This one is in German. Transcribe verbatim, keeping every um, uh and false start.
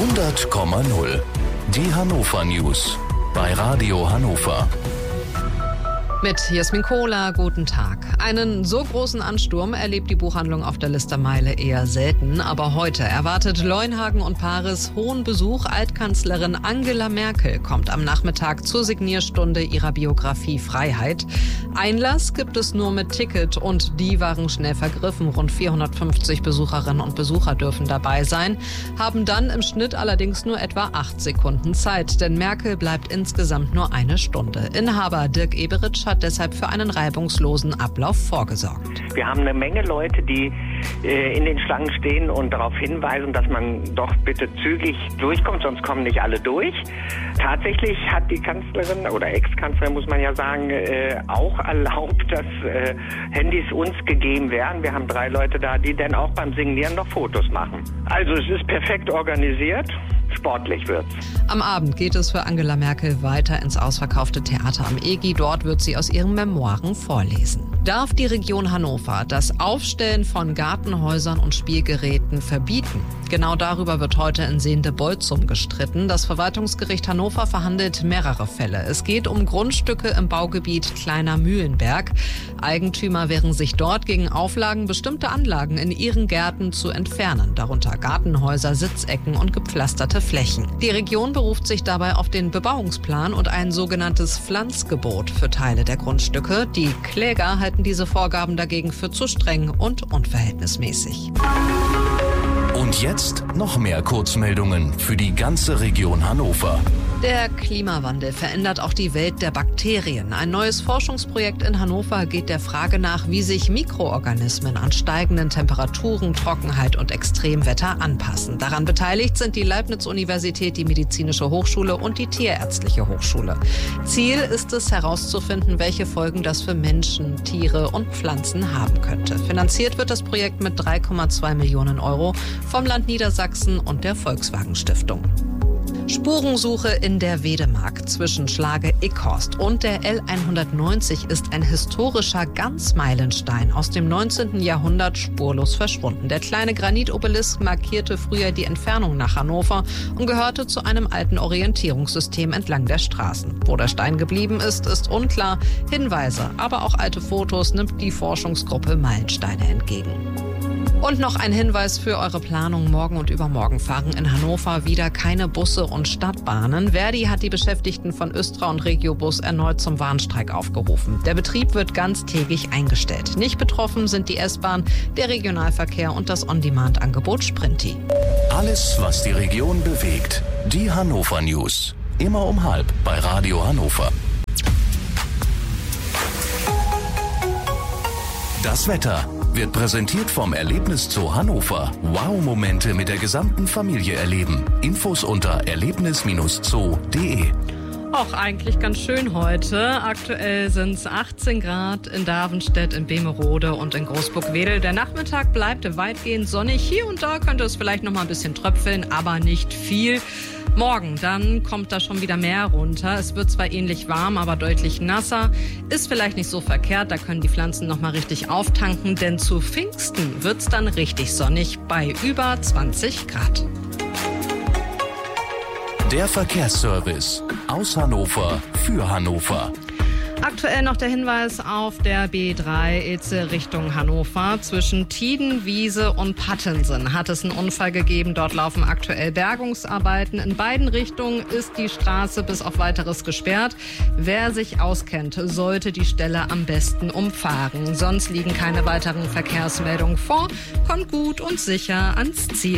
hundert Komma null. Die Hannover News bei Radio Hannover. Mit Jasmin Kohler, guten Tag. Einen so großen Ansturm erlebt die Buchhandlung auf der Listermeile eher selten. Aber heute erwartet Leunhagen und Paris hohen Besuch. Altkanzlerin Angela Merkel kommt am Nachmittag zur Signierstunde ihrer Biografie Freiheit. Einlass gibt es nur mit Ticket und die waren schnell vergriffen. Rund vierhundertfünfzig Besucherinnen und Besucher dürfen dabei sein, haben dann im Schnitt allerdings nur etwa acht Sekunden Zeit. Denn Merkel bleibt insgesamt nur eine Stunde. Inhaber Dirk Eberitsch hat deshalb für einen reibungslosen Ablauf vorgesorgt. Wir haben eine Menge Leute, die äh, in den Schlangen stehen und darauf hinweisen, dass man doch bitte zügig durchkommt, sonst kommen nicht alle durch. Tatsächlich hat die Kanzlerin oder Ex-Kanzlerin, muss man ja sagen, äh, auch erlaubt, dass äh, Handys uns gegeben werden. Wir haben drei Leute da, die dann auch beim Signieren noch Fotos machen. Also es ist perfekt organisiert. Sportlich wird's. Am Abend geht es für Angela Merkel weiter ins ausverkaufte Theater am E G I. Dort wird sie aus ihren Memoiren vorlesen. Darf die Region Hannover das Aufstellen von Gartenhäusern und Spielgeräten verbieten? Genau darüber wird heute in Sehnde-Bolzum gestritten. Das Verwaltungsgericht Hannover verhandelt mehrere Fälle. Es geht um Grundstücke im Baugebiet Kleiner Mühlenberg. Eigentümer wehren sich dort gegen Auflagen, bestimmte Anlagen in ihren Gärten zu entfernen, darunter Gartenhäuser, Sitzecken und gepflasterte Flächen. Die Region beruft sich dabei auf den Bebauungsplan und ein sogenanntes Pflanzgebot für Teile der Grundstücke. Die Kläger halten diese Vorgaben dagegen für zu streng und unverhältnismäßig. Und jetzt noch mehr Kurzmeldungen für die ganze Region Hannover. Der Klimawandel verändert auch die Welt der Bakterien. Ein neues Forschungsprojekt in Hannover geht der Frage nach, wie sich Mikroorganismen an steigenden Temperaturen, Trockenheit und Extremwetter anpassen. Daran beteiligt sind die Leibniz-Universität, die Medizinische Hochschule und die Tierärztliche Hochschule. Ziel ist es, herauszufinden, welche Folgen das für Menschen, Tiere und Pflanzen haben könnte. Finanziert wird das Projekt mit drei Komma zwei Millionen Euro vom Land Niedersachsen und der Volkswagen Stiftung. Spurensuche in der Wedemark zwischen Schlage Ickhorst und der L hundertneunzig ist ein historischer Ganzmeilenstein aus dem neunzehnten Jahrhundert spurlos verschwunden. Der kleine Granitobelisk markierte früher die Entfernung nach Hannover und gehörte zu einem alten Orientierungssystem entlang der Straßen. Wo der Stein geblieben ist, ist unklar. Hinweise, aber auch alte Fotos nimmt die Forschungsgruppe Meilensteine entgegen. Und noch ein Hinweis für eure Planung. Morgen und übermorgen fahren in Hannover wieder keine Busse und Stadtbahnen. Verdi hat die Beschäftigten von Östra und Regiobus erneut zum Warnstreik aufgerufen. Der Betrieb wird ganztägig eingestellt. Nicht betroffen sind die S-Bahn, der Regionalverkehr und das On-Demand-Angebot Sprinti. Alles, was die Region bewegt. Die Hannover News. Immer um halb bei Radio Hannover. Das Wetter wird präsentiert vom Erlebniszoo Hannover. Wow-Momente mit der gesamten Familie erleben. Infos unter erlebnis Bindestrich zoo punkt de. Auch eigentlich ganz schön heute. Aktuell sind es achtzehn Grad in Davenstedt, in Bemerode und in Großburg-Wedel. Der Nachmittag bleibt weitgehend sonnig. Hier und da könnte es vielleicht noch mal ein bisschen tröpfeln, aber nicht viel. Morgen, dann kommt da schon wieder mehr runter. Es wird zwar ähnlich warm, aber deutlich nasser. Ist vielleicht nicht so verkehrt, da können die Pflanzen noch mal richtig auftanken. Denn zu Pfingsten wird's dann richtig sonnig bei über zwanzig Grad. Der Verkehrsservice aus Hannover für Hannover. Aktuell noch der Hinweis auf der B drei Ilze Richtung Hannover. Zwischen Tiden, Wiese und Pattensen hat es einen Unfall gegeben. Dort laufen aktuell Bergungsarbeiten. In beiden Richtungen ist die Straße bis auf Weiteres gesperrt. Wer sich auskennt, sollte die Stelle am besten umfahren. Sonst liegen keine weiteren Verkehrsmeldungen vor. Kommt gut und sicher ans Ziel.